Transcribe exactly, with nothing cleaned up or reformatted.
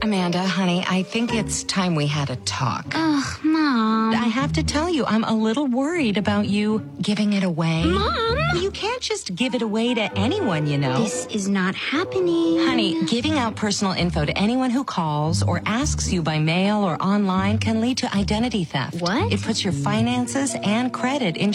Amanda, honey, I think it's time we had a talk. Ugh, Mom. I have to tell you, I'm a little worried about you giving it away. Mom! You can't just give it away to anyone, you know. This is not happening. Honey, giving out personal info to anyone who calls or asks you by mail or online can lead to identity theft. What? It puts your finances and credit in